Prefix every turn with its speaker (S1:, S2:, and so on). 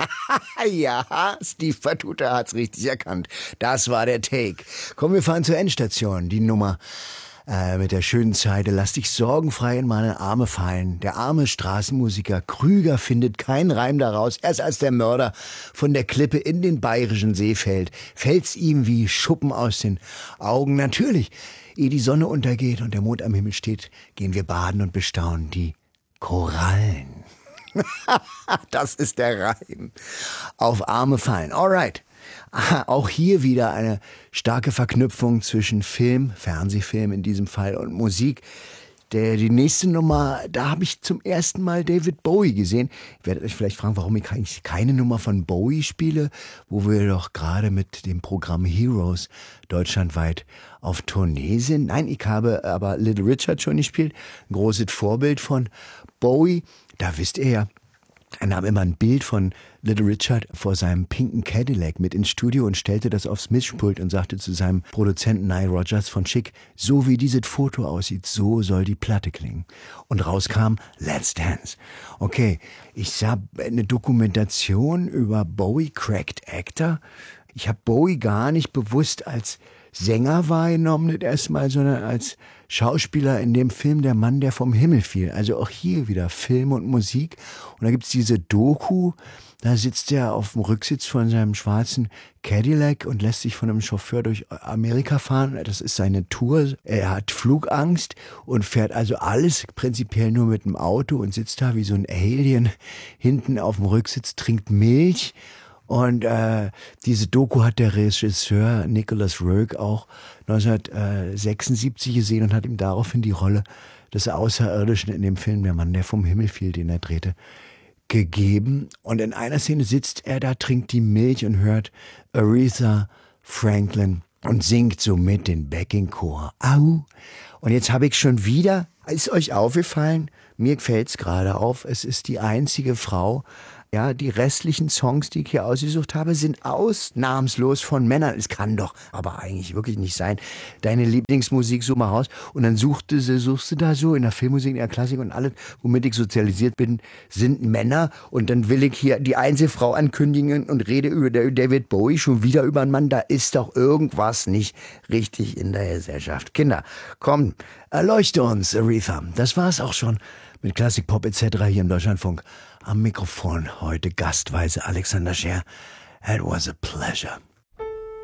S1: Ja, Steve Batuta hat's richtig erkannt. Das war der Take. Komm, wir fahren zur Endstation. Die Nummer mit der schönen Zeile: Lass dich sorgenfrei in meine Arme fallen. Der arme Straßenmusiker Krüger findet keinen Reim daraus. Erst als der Mörder von der Klippe in den Bayerischen See fällt, fällt's ihm wie Schuppen aus den Augen. Natürlich, ehe die Sonne untergeht und der Mond am Himmel steht, gehen wir baden und bestaunen die Korallen. Das ist der Reim. Auf Arme fallen. Alright. Auch hier wieder eine starke Verknüpfung zwischen Film, Fernsehfilm in diesem Fall, und Musik. Die nächste Nummer, da habe ich zum ersten Mal David Bowie gesehen. Ihr werdet euch vielleicht fragen, warum ich eigentlich keine Nummer von Bowie spiele, wo wir doch gerade mit dem Programm Heroes deutschlandweit auf Tournee sind. Nein, ich habe aber Little Richard schon gespielt, ein großes Vorbild von Bowie. Da wisst ihr ja, er nahm immer ein Bild von Little Richard vor seinem pinken Cadillac mit ins Studio und stellte das aufs Mischpult und sagte zu seinem Produzenten Nile Rodgers von Chic: So wie dieses Foto aussieht, so soll die Platte klingen. Und rauskam Let's Dance. Okay, ich habe eine Dokumentation über Bowie, Cracked Actor. Ich habe Bowie gar nicht bewusst als Sänger wahrgenommen, nicht erstmal, sondern als Schauspieler in dem Film Der Mann, der vom Himmel fiel. Also auch hier wieder Film und Musik. Und da gibt's diese Doku, da sitzt er auf dem Rücksitz von seinem schwarzen Cadillac und lässt sich von einem Chauffeur durch Amerika fahren. Das ist seine Tour. Er hat Flugangst und fährt also alles prinzipiell nur mit dem Auto und sitzt da wie so ein Alien hinten auf dem Rücksitz, trinkt Milch. Und diese Doku hat der Regisseur Nicholas Roeg auch 1976 gesehen und hat ihm daraufhin die Rolle des Außerirdischen in dem Film Der Mann, der vom Himmel fiel, den er drehte, gegeben. Und in einer Szene sitzt er da, trinkt die Milch und hört Aretha Franklin und singt so mit den Backingchor. Au! Und jetzt habe ich schon wieder, ist euch aufgefallen, mir fällt's gerade auf, es ist die einzige Frau. Ja, die restlichen Songs, die ich hier ausgesucht habe, sind ausnahmslos von Männern. Es kann doch aber eigentlich wirklich nicht sein. Deine Lieblingsmusik, such mal raus. Und dann suchst du da so in der Filmmusik, in der Klassik und alles, womit ich sozialisiert bin, sind Männer. Und dann will ich hier die Einzelfrau ankündigen und rede über David Bowie, schon wieder über einen Mann. Da ist doch irgendwas nicht richtig in der Gesellschaft. Kinder, komm, erleuchte uns, Aretha. Das war's auch schon mit Klassik, Pop etc. hier im Deutschlandfunk. Am Mikrofon heute gastweise Alexander Scher. It was a pleasure.